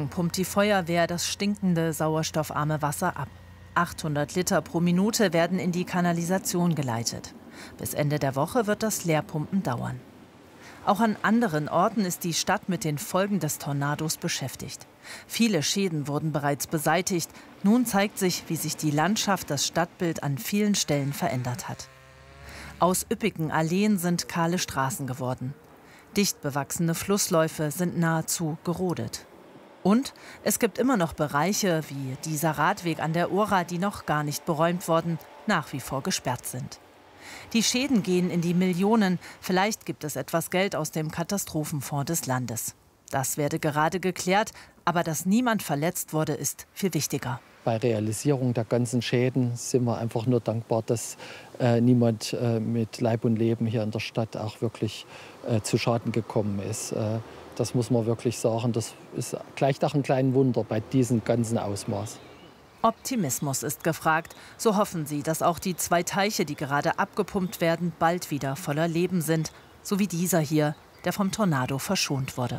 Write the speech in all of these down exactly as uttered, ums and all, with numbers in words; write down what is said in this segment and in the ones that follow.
Tagen pumpt die Feuerwehr das stinkende, sauerstoffarme Wasser ab. achthundert Liter pro Minute werden in die Kanalisation geleitet. Bis Ende der Woche wird das Leerpumpen dauern. Auch an anderen Orten ist die Stadt mit den Folgen des Tornados beschäftigt. Viele Schäden wurden bereits beseitigt. Nun zeigt sich, wie sich die Landschaft, das Stadtbild an vielen Stellen verändert hat. Aus üppigen Alleen sind kahle Straßen geworden. Dicht bewachsene Flussläufe sind nahezu gerodet. Und es gibt immer noch Bereiche, wie dieser Radweg an der Ora, die noch gar nicht beräumt wurden, nach wie vor gesperrt sind. Die Schäden gehen in die Millionen. Vielleicht gibt es etwas Geld aus dem Katastrophenfonds des Landes. Das werde gerade geklärt, aber dass niemand verletzt wurde, ist viel wichtiger. Bei Realisierung der ganzen Schäden sind wir einfach nur dankbar, dass äh, niemand äh, mit Leib und Leben hier in der Stadt auch wirklich äh, zu Schaden gekommen ist. Äh, das muss man wirklich sagen. Das ist gleich nach einem kleinen Wunder bei diesem ganzen Ausmaß. Optimismus ist gefragt. So hoffen sie, dass auch die zwei Teiche, die gerade abgepumpt werden, bald wieder voller Leben sind. So wie dieser hier, der vom Tornado verschont wurde.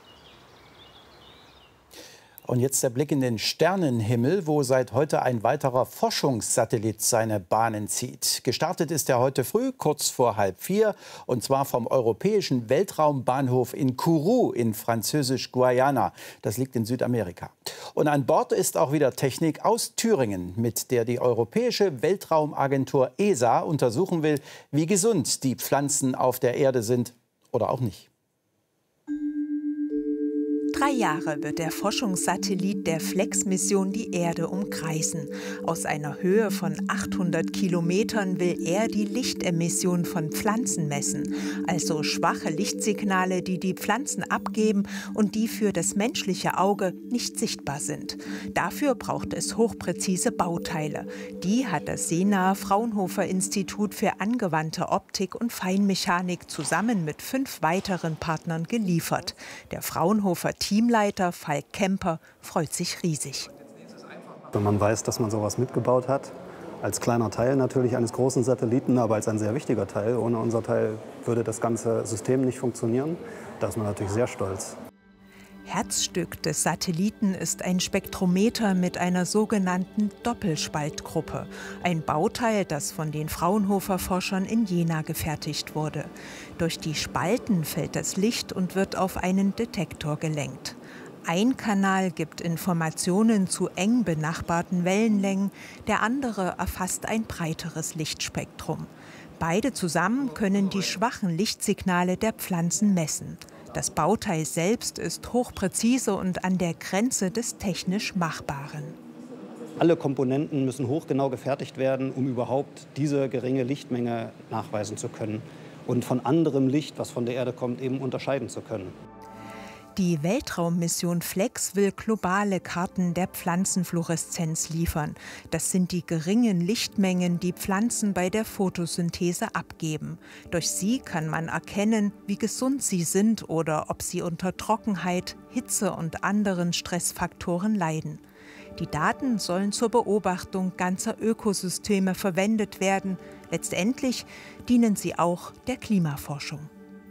Und jetzt der Blick in den Sternenhimmel, wo seit heute ein weiterer Forschungssatellit seine Bahnen zieht. Gestartet ist er heute früh, kurz vor halb vier, und zwar vom Europäischen Weltraumbahnhof in Kourou in Französisch-Guayana. Das liegt in Südamerika. Und an Bord ist auch wieder Technik aus Thüringen, mit der die Europäische Weltraumagentur E S A untersuchen will, wie gesund die Pflanzen auf der Erde sind oder auch nicht. Drei Jahre wird der Forschungssatellit der Flex-Mission die Erde umkreisen. Aus einer Höhe von achthundert Kilometern will er die Lichtemission von Pflanzen messen, also schwache Lichtsignale, die die Pflanzen abgeben und die für das menschliche Auge nicht sichtbar sind. Dafür braucht es hochpräzise Bauteile. Die hat das seenahe Fraunhofer-Institut für angewandte Optik und Feinmechanik zusammen mit fünf weiteren Partnern geliefert. Der Fraunhofer Teamleiter Falk Kemper freut sich riesig. Wenn man weiß, dass man sowas mitgebaut hat, als kleiner Teil natürlich eines großen Satelliten, aber als ein sehr wichtiger Teil. Ohne unser Teil würde das ganze System nicht funktionieren. Da ist man natürlich sehr stolz. Herzstück des Satelliten ist ein Spektrometer mit einer sogenannten Doppelspaltgruppe. Ein Bauteil, das von den Fraunhofer-Forschern in Jena gefertigt wurde. Durch die Spalten fällt das Licht und wird auf einen Detektor gelenkt. Ein Kanal gibt Informationen zu eng benachbarten Wellenlängen, der andere erfasst ein breiteres Lichtspektrum. Beide zusammen können die schwachen Lichtsignale der Pflanzen messen. Das Bauteil selbst ist hochpräzise und an der Grenze des technisch Machbaren. Alle Komponenten müssen hochgenau gefertigt werden, um überhaupt diese geringe Lichtmenge nachweisen zu können und von anderem Licht, was von der Erde kommt, eben unterscheiden zu können. Die Weltraummission Flex will globale Karten der Pflanzenfluoreszenz liefern. Das sind die geringen Lichtmengen, die Pflanzen bei der Photosynthese abgeben. Durch sie kann man erkennen, wie gesund sie sind oder ob sie unter Trockenheit, Hitze und anderen Stressfaktoren leiden. Die Daten sollen zur Beobachtung ganzer Ökosysteme verwendet werden. Letztendlich dienen sie auch der Klimaforschung.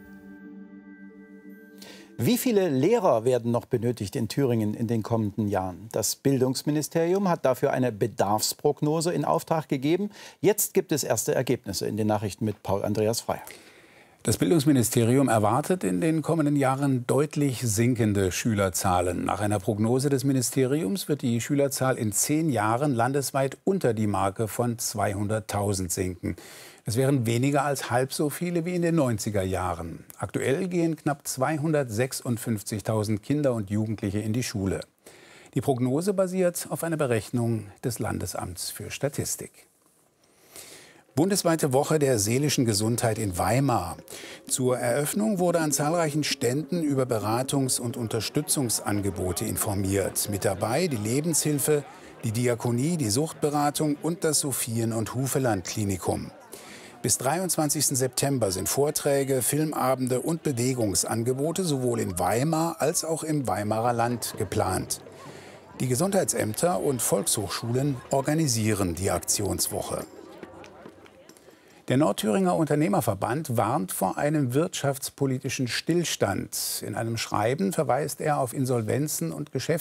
Wie viele Lehrer werden noch benötigt in Thüringen in den kommenden Jahren? Das Bildungsministerium hat dafür eine Bedarfsprognose in Auftrag gegeben. Jetzt gibt es erste Ergebnisse in den Nachrichten mit Paul Andreas Freier. Das Bildungsministerium erwartet in den kommenden Jahren deutlich sinkende Schülerzahlen. Nach einer Prognose des Ministeriums wird die Schülerzahl in zehn Jahren landesweit unter die Marke von zweihunderttausend sinken. Es wären weniger als halb so viele wie in den neunziger Jahren. Aktuell gehen knapp zweihundertsechsundfünfzigtausend Kinder und Jugendliche in die Schule. Die Prognose basiert auf einer Berechnung des Landesamts für Statistik. Bundesweite Woche der seelischen Gesundheit in Weimar. Zur Eröffnung wurde an zahlreichen Ständen über Beratungs- und Unterstützungsangebote informiert. Mit dabei die Lebenshilfe, die Diakonie, die Suchtberatung und das Sophien- und Hufeland-Klinikum. Bis dreiundzwanzigsten September sind Vorträge, Filmabende und Bewegungsangebote sowohl in Weimar als auch im Weimarer Land geplant. Die Gesundheitsämter und Volkshochschulen organisieren die Aktionswoche. Der Nordthüringer Unternehmerverband warnt vor einem wirtschaftspolitischen Stillstand. In einem Schreiben verweist er auf Insolvenzen und Geschäftsführung.